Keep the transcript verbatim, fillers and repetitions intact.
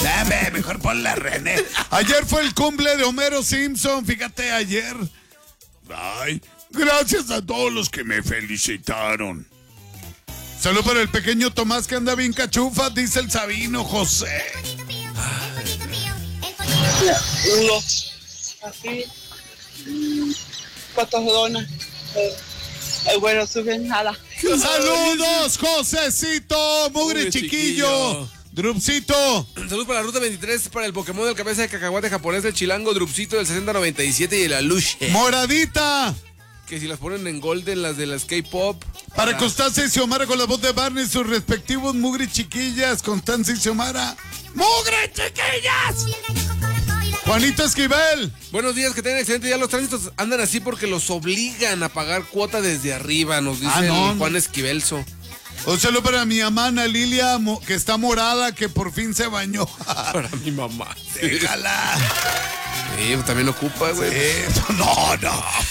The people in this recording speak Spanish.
Dame, mejor ponle a René. Ayer fue el cumple de Homero Simpson, fíjate, ayer. Ay, gracias a todos los que me felicitaron. Salud para el pequeño Tomás que anda bien cachufa, dice el Sabino José. Saludos. Así. Cuatro donas. Eh, eh, bueno, suben nada. Saludos, Josecito, mugre Mugre chiquillo. chiquillo. Drupcito. Saludos para la ruta veintitrés, para el Pokémon del cabeza de cacahuate japonés del chilango, Drupcito del sesenta noventa y siete y el Aluche. Moradita. Que si las ponen en Golden, las de las K-pop. Para Constanza y Xiomara con la voz de Barney, sus respectivos mugre chiquillas. Constanza y Xiomara. ¡Mugre chiquillas! Juanito Esquivel. Buenos días, que tengan excelente día. Los tránsitos andan así porque los obligan a pagar cuota desde arriba, nos dice Ah, no. el Juan Esquivelso. Un saludo para mi mamá Ana Lilia, mo- que está morada, que por fin se bañó. Para mi mamá. Déjala. Sí, también ocupa, güey. Eh, no, no.